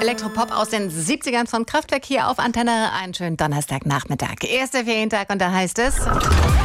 Elektropop aus den 70ern von Kraftwerk hier auf Antenne. Einen schönen Donnerstagnachmittag. Erster Ferientag und da heißt es... Ja,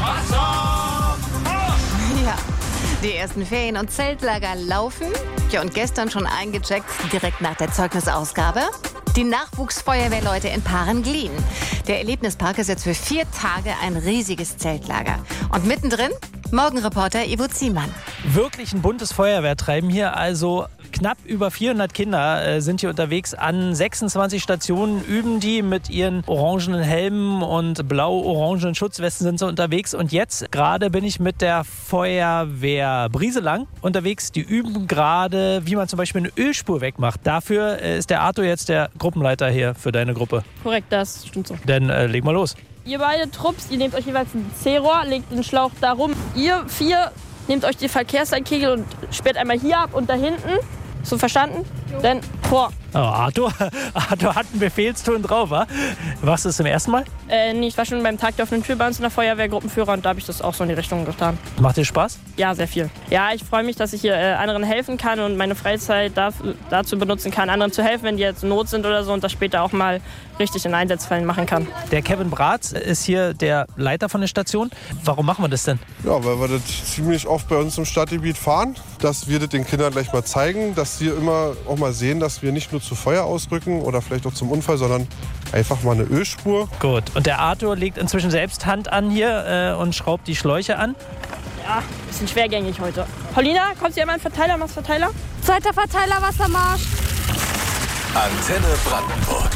die ersten Ferien- und Zeltlager laufen. Ja, und gestern schon eingecheckt, direkt nach der Zeugnisausgabe. Die Nachwuchsfeuerwehrleute in Paaren-Glien. Der Erlebnispark ist jetzt für 4 Tage ein riesiges Zeltlager. Und mittendrin Morgenreporter Ivo Ziemann. Wirklich ein buntes Feuerwehrtreiben hier, also knapp über 400 Kinder sind hier unterwegs. An 26 Stationen üben die mit ihren orangenen Helmen und blau-orangenen Schutzwesten sind sie unterwegs. Und jetzt gerade bin ich mit der Feuerwehr Brieselang unterwegs. Die üben gerade, wie man zum Beispiel eine Ölspur wegmacht. Dafür ist der Arthur jetzt der Gruppenleiter hier für deine Gruppe. Korrekt, das stimmt so. Dann leg mal los. Ihr beide Trupps, ihr nehmt euch jeweils ein C-Rohr, legt den Schlauch da rum. Ihr 4 nehmt euch die Verkehrsleitkegel und sperrt einmal hier ab und da hinten. So verstanden? Jo. Dann vor. Oh, Arthur hat einen Befehlston drauf, wa? Warst du das zum ersten Mal? Nee, ich war schon beim Tag der offenen Tür bei uns in der Feuerwehr Gruppenführer und da habe ich das auch so in die Richtung getan. Macht dir Spaß? Ja, sehr viel. Ja, ich freue mich, dass ich hier anderen helfen kann und meine Freizeit dazu benutzen kann, anderen zu helfen, wenn die jetzt in Not sind oder so und das später auch mal richtig in Einsatzfällen machen kann. Der Kevin Bratz ist hier der Leiter von der Station. Warum machen wir das denn? Ja, weil wir das ziemlich oft bei uns im Stadtgebiet fahren, dass wir das den Kindern gleich mal zeigen, dass sie immer auch mal sehen, dass wir nicht nur zu Feuer ausrücken oder vielleicht auch zum Unfall, sondern einfach mal eine Ölspur. Gut, und der Arthur legt inzwischen selbst Hand an hier und schraubt die Schläuche an. Ja, bisschen schwergängig heute. Paulina, kommst du hier mal in den Verteiler, machst Verteiler? Zweiter Verteiler, Wassermarsch. Antenne Brandenburg.